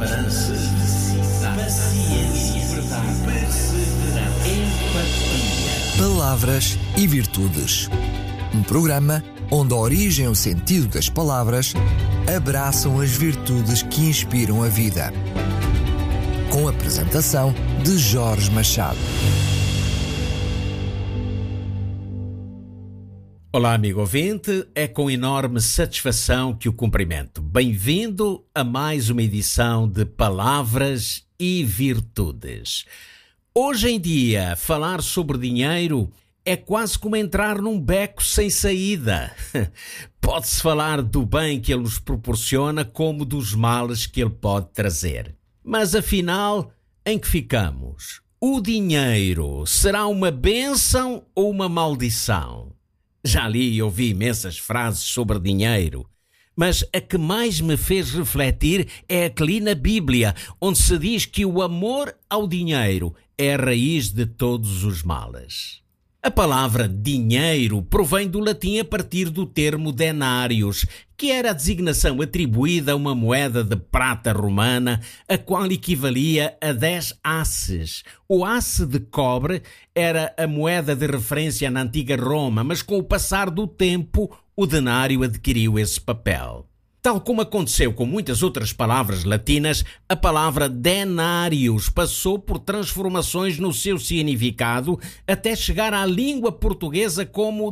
esperança, felicidade, paciência, verdade, perseverança, empatia. Palavras e Virtudes. Um programa onde a origem e o sentido das palavras abraçam as virtudes que inspiram a vida. Com a apresentação de Jorge Machado. Olá, amigo ouvinte, é com enorme satisfação que o cumprimento. Bem-vindo a mais uma edição de Palavras e Virtudes. Hoje em dia, falar sobre dinheiro é quase como entrar num beco sem saída. Pode-se falar do bem que ele nos proporciona como dos males que ele pode trazer. Mas afinal, em que ficamos? O dinheiro será uma bênção ou uma maldição? Já li e ouvi imensas frases sobre dinheiro, mas a que mais me fez refletir é a que li na Bíblia, onde se diz que o amor ao dinheiro é a raiz de todos os males. A palavra dinheiro provém do latim a partir do termo denários, que era a designação atribuída a uma moeda de prata romana, a qual equivalia a 10 asses. O asse de cobre era a moeda de referência na antiga Roma, mas com o passar do tempo, o denário adquiriu esse papel. Tal como aconteceu com muitas outras palavras latinas, a palavra denários passou por transformações no seu significado até chegar à língua portuguesa como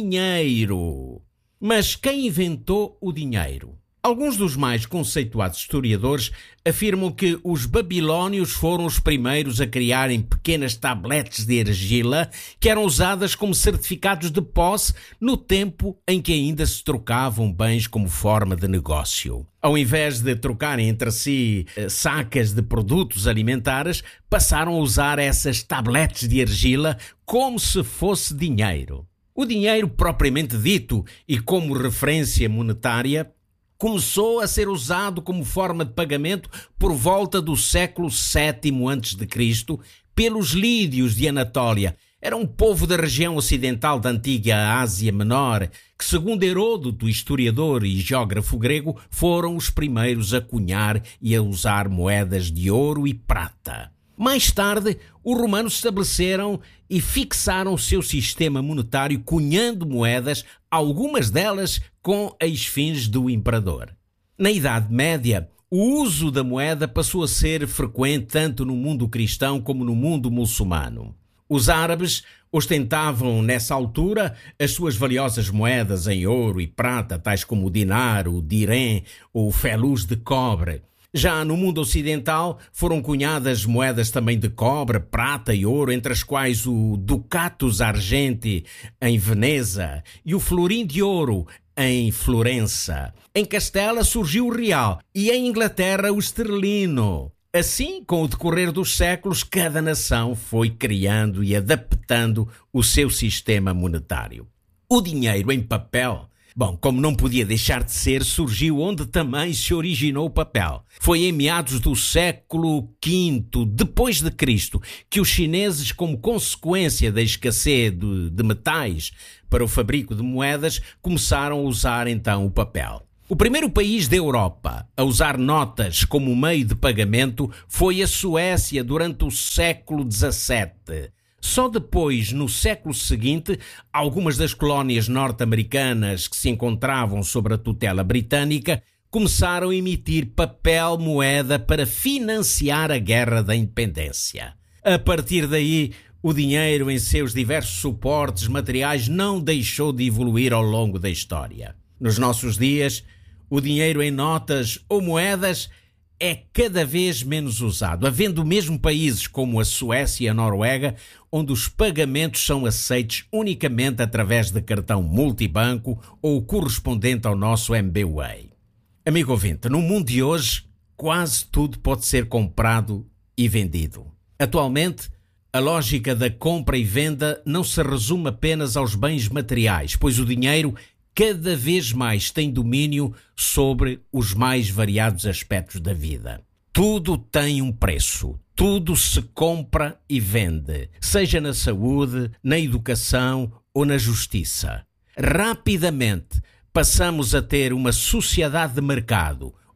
dinheiro. Mas quem inventou o dinheiro? Alguns dos mais conceituados historiadores afirmam que os babilônios foram os primeiros a criarem pequenas tabletes de argila que eram usadas como certificados de posse no tempo em que ainda se trocavam bens como forma de negócio. Ao invés de trocarem entre si sacas de produtos alimentares, passaram a usar essas tabletes de argila como se fosse dinheiro. O dinheiro propriamente dito e como referência monetária começou a ser usado como forma de pagamento por volta do século VII a.C. pelos lídios de Anatólia. Era um povo da região ocidental da antiga Ásia Menor, que, segundo Heródoto, historiador e geógrafo grego, foram os primeiros a cunhar e a usar moedas de ouro e prata. Mais tarde, os romanos estabeleceram e fixaram o seu sistema monetário cunhando moedas, algumas delas com as fins do imperador. Na Idade Média, o uso da moeda passou a ser frequente tanto no mundo cristão como no mundo muçulmano. Os árabes ostentavam, nessa altura, as suas valiosas moedas em ouro e prata, tais como o dinar, o dirém ou o feluz de cobre. Já no mundo ocidental foram cunhadas moedas também de cobre, prata e ouro, entre as quais o ducatus argenti em Veneza e o florim de ouro em Florença. Em Castela surgiu o real e em Inglaterra o esterlino. Assim, com o decorrer dos séculos, cada nação foi criando e adaptando o seu sistema monetário. O dinheiro em papel, como não podia deixar de ser, surgiu onde também se originou o papel. Foi em meados do século V depois de Cristo que os chineses, como consequência da escassez de metais para o fabrico de moedas, começaram a usar então o papel. O primeiro país da Europa a usar notas como meio de pagamento foi a Suécia durante o século XVII. Só depois, no século seguinte, algumas das colónias norte-americanas que se encontravam sob a tutela britânica começaram a emitir papel moeda para financiar a Guerra da Independência. A partir daí, o dinheiro em seus diversos suportes materiais não deixou de evoluir ao longo da história. Nos nossos dias, o dinheiro em notas ou moedas é cada vez menos usado, havendo mesmo países como a Suécia e a Noruega, onde os pagamentos são aceitos unicamente através de cartão multibanco ou correspondente ao nosso MBWay. Amigo ouvinte, no mundo de hoje, quase tudo pode ser comprado e vendido. Atualmente, a lógica da compra e venda não se resume apenas aos bens materiais, pois o dinheiro cada vez mais tem domínio sobre os mais variados aspectos da vida. Tudo tem um preço, tudo se compra e vende, seja na saúde, na educação ou na justiça. Rapidamente passamos a ter uma sociedade de mercado,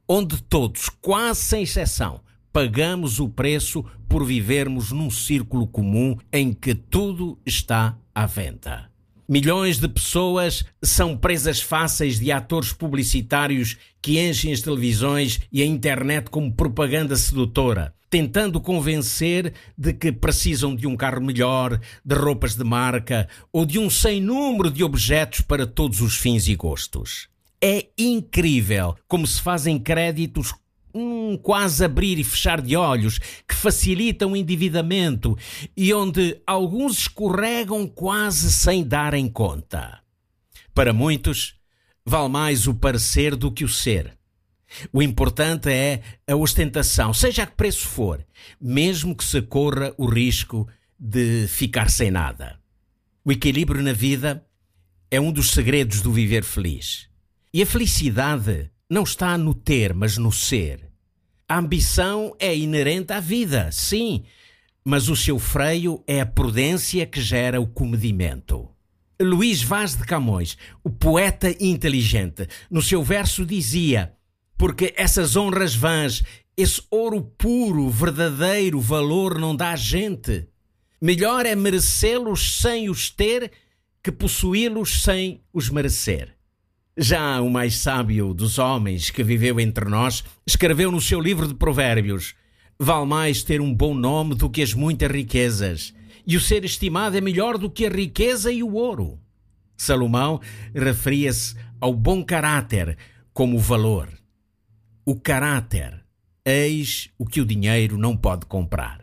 onde todos, quase sem exceção, pagamos o preço por vivermos num círculo comum em que tudo está à venda. Milhões de pessoas são presas fáceis de atores publicitários que enchem as televisões e a internet como propaganda sedutora, tentando convencer de que precisam de um carro melhor, de roupas de marca ou de um sem número de objetos para todos os fins e gostos. É incrível como se fazem créditos quase abrir e fechar de olhos, que facilitam o endividamento e onde alguns escorregam quase sem darem conta. Para muitos, vale mais o parecer do que o ser. O importante é a ostentação, seja a que preço for, mesmo que se corra o risco de ficar sem nada. O equilíbrio na vida é um dos segredos do viver feliz. E a felicidade não está no ter, mas no ser. A ambição é inerente à vida, sim, mas o seu freio é a prudência que gera o comedimento. Luís Vaz de Camões, o poeta inteligente, no seu verso dizia: porque essas honras vãs, esse ouro puro, verdadeiro valor não dá a gente. Melhor é merecê-los sem os ter que possuí-los sem os merecer. Já o mais sábio dos homens que viveu entre nós escreveu no seu livro de Provérbios: vale mais ter um bom nome do que as muitas riquezas, e o ser estimado é melhor do que a riqueza e o ouro. Salomão referia-se ao bom caráter como valor. O caráter, eis o que o dinheiro não pode comprar.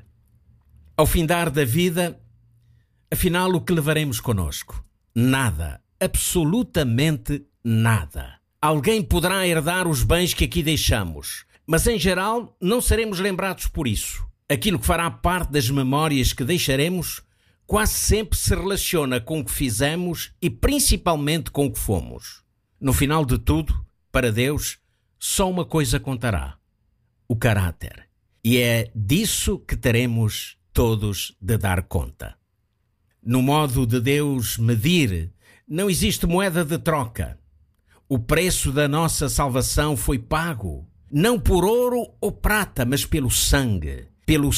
Ao findar da vida, afinal, o que levaremos conosco? Nada, absolutamente nada. Alguém poderá herdar os bens que aqui deixamos, mas em geral não seremos lembrados por isso. Aquilo que fará parte das memórias que deixaremos quase sempre se relaciona com o que fizemos e principalmente com o que fomos. No final de tudo, para Deus, só uma coisa contará: o caráter. E é disso que teremos todos de dar conta. No modo de Deus medir, não existe moeda de troca. O preço da nossa salvação foi pago, não por ouro ou prata, mas pelo sangue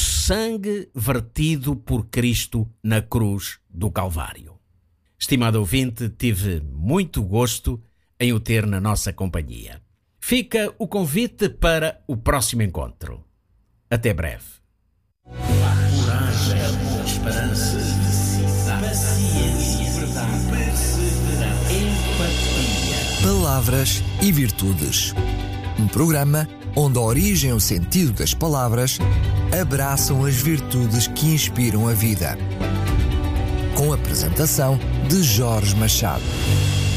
vertido por Cristo na cruz do Calvário. Estimado ouvinte, tive muito gosto em o ter na nossa companhia. Fica o convite para o próximo encontro. Até breve. Coragem, esperança, paciência, verdade, perseverança, empatia. Palavras e Virtudes. Um programa onde a origem e o sentido das palavras abraçam as virtudes que inspiram a vida. Com a apresentação de Jorge Machado.